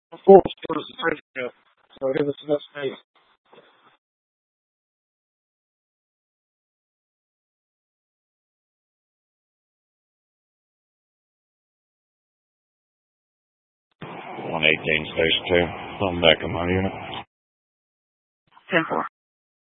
Of course, it was a friendship, so it was enough space. 118 Station 2. I'm back in my unit. 10-4.